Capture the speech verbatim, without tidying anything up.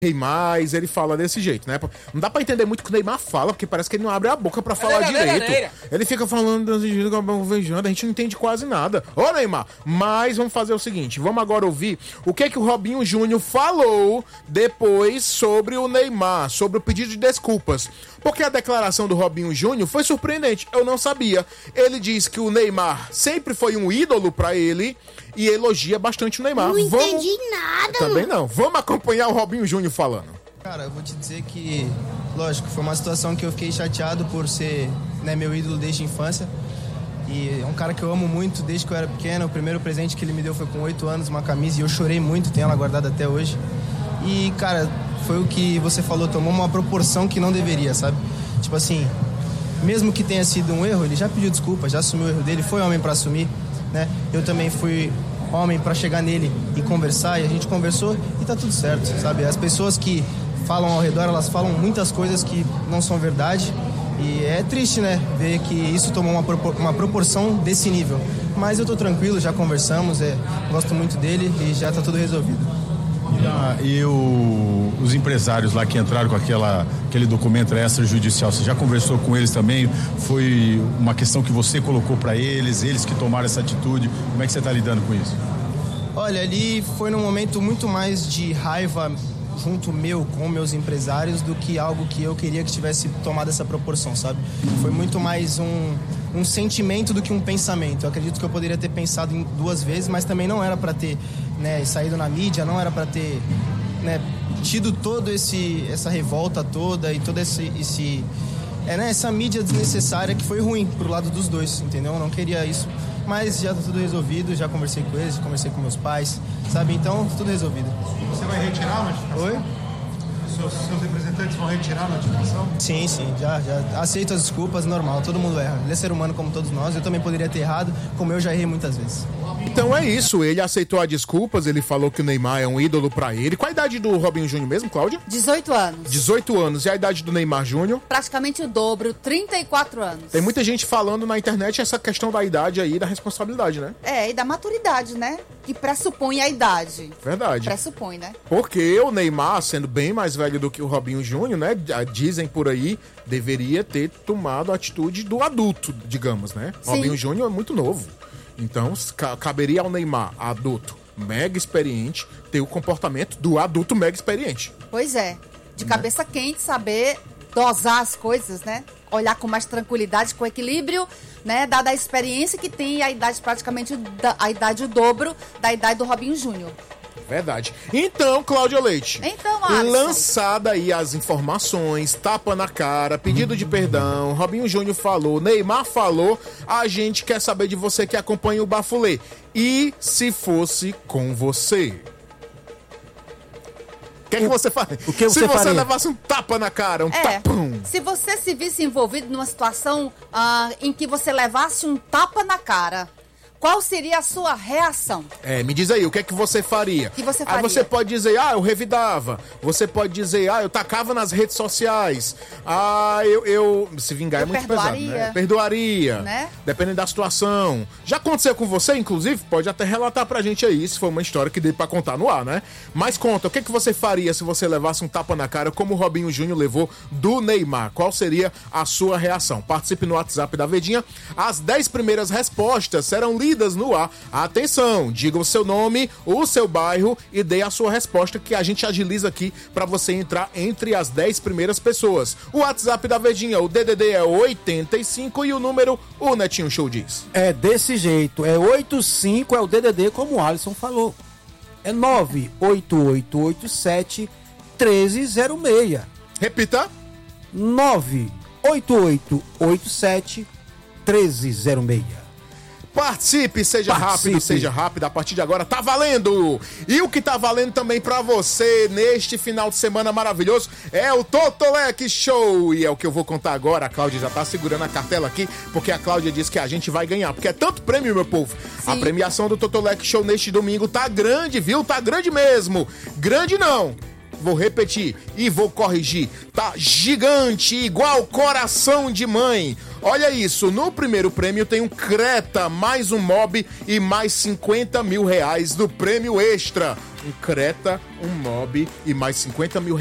mais, ele fala desse jeito, né? Não dá pra entender muito o que o Neymar fala, porque parece que ele não abre a boca pra falar direito. Ele fica falando desse jeito, a gente não entende quase nada. Ô, Neymar, mas vamos fazer o seguinte, vamos agora ouvir o que que o Robinho Júnior falou depois sobre o Neymar, sobre o pedido de desculpas. Porque a declaração do Robinho Júnior foi surpreendente, eu não sabia. Ele diz que o Neymar sempre foi um ídolo pra ele e elogia bastante o Neymar. Não Vamos... entendi nada. Também não. Vamos acompanhar o Robinho Júnior falando. Cara, eu vou te dizer que, lógico, foi uma situação que eu fiquei chateado por ser, né, meu ídolo desde a infância. E é um cara que eu amo muito desde que eu era pequeno. O primeiro presente que ele me deu foi com oito anos, uma camisa, e eu chorei muito, tenho ela guardada até hoje. E, cara, foi o que você falou, tomou uma proporção que não deveria, sabe? Tipo assim, mesmo que tenha sido um erro, ele já pediu desculpa, já assumiu o erro dele, foi homem pra assumir, né? Eu também fui homem pra chegar nele e conversar, e a gente conversou e tá tudo certo, sabe? As pessoas que falam ao redor, elas falam muitas coisas que não são verdade, e é triste, né? Ver que isso tomou uma, propor- uma proporção desse nível. Mas eu tô tranquilo, já conversamos, é, gosto muito dele e já tá tudo resolvido. Ah, e o, os empresários lá que entraram com aquela, aquele documento extrajudicial, você já conversou com eles também? Foi uma questão que você colocou para eles, eles que tomaram essa atitude? Como é que você está lidando com isso? Olha, ali foi num momento muito mais de raiva junto meu com meus empresários do que algo que eu queria que tivesse tomado essa proporção, sabe? Foi muito mais um, um sentimento do que um pensamento. Eu acredito que eu poderia ter pensado em duas vezes, mas também não era para ter, né, saído na mídia, não era para ter, né, tido todo esse essa revolta toda e todo esse esse é, né, essa mídia desnecessária que foi ruim pro lado dos dois, entendeu? Eu não queria isso, mas já tá tudo resolvido, já conversei com eles, conversei com meus pais, sabe? Então, tudo resolvido. Você vai retirar a notificação? Oi? Seus, seus representantes vão retirar a notificação? Sim, sim, já, já aceito as desculpas, normal, todo mundo erra. Ele é ser humano como todos nós, eu também poderia ter errado, como eu já errei muitas vezes. Então é isso, ele aceitou as desculpas, ele falou que o Neymar é um ídolo pra ele. Qual a idade do Robinho Júnior mesmo, Cláudia? dezoito anos. dezoito anos. E a idade do Neymar Júnior? Praticamente o dobro, trinta e quatro anos. Tem muita gente falando na internet essa questão da idade aí, da responsabilidade, né? É, e da maturidade, né? Que pressupõe a idade. Verdade. Pressupõe, né? Porque o Neymar, sendo bem mais velho do que o Robinho Júnior, né? Dizem por aí, deveria ter tomado a atitude do adulto, digamos, né? Sim. Robinho Júnior é muito novo. Então, ca- caberia ao Neymar, adulto, mega experiente, ter o comportamento do adulto mega experiente. Pois é. De cabeça quente, saber dosar as coisas, né? Olhar com mais tranquilidade, com equilíbrio, né? Dada a experiência que tem e a idade praticamente, da, a idade o dobro da idade do Robinho Júnior. Verdade. Então, Cláudia Leite. Então, Alisson. Lançada aí as informações, tapa na cara, pedido de perdão, Robinho Júnior falou, Neymar falou, a gente quer saber de você que acompanha o Bafulê. E se fosse com você? O que é que você faria? O que você se você faria? levasse um tapa na cara, um É, tapão. se você se visse envolvido numa situação ah, em que você levasse um tapa na cara, qual seria a sua reação? É, me diz aí, o que é que você faria? O que você Aí faria? você pode dizer, ah, eu revidava. Você pode dizer, ah, eu tacava nas redes sociais. Ah, eu... eu... Se vingar Eu é muito perdoaria. pesado, né? Perdoaria. Né? Dependendo da situação. Já aconteceu com você, inclusive? Pode até relatar pra gente aí, se foi uma história que dê pra contar no ar, né? Mas conta, o que é que você faria se você levasse um tapa na cara, como o Robinho Júnior levou do Neymar? Qual seria a sua reação? Participe no WhatsApp da Verdinha. As dez primeiras respostas serão lidas no ar. Atenção, diga o seu nome, o seu bairro e dê a sua resposta que a gente agiliza aqui pra você entrar entre as dez primeiras pessoas. O WhatsApp da Verdinha, o D D D é oitenta e cinco e o número o Netinho Show diz. É desse jeito, é oitenta e cinco, é o D D D como o Alisson falou. É nove oito oito oito sete um três zero seis. Repita. nove oito oito oito sete um três zero seis. Participe, seja Participe. rápido, seja rápido, a partir de agora tá valendo! E o que tá valendo também pra você neste final de semana maravilhoso é o Totolec Show! E é o que eu vou contar agora, a Cláudia já tá segurando a cartela aqui, porque a Cláudia disse que a gente vai ganhar, porque é tanto prêmio, meu povo! Sim. A premiação do Totolec Show neste domingo tá grande, viu? Tá grande mesmo! Grande não! Vou repetir e vou corrigir. Tá gigante, igual coração de mãe. Olha isso, no primeiro prêmio tem um Creta, mais um Mob e mais cinquenta mil reais do prêmio extra. um Creta, um Mob e mais cinquenta mil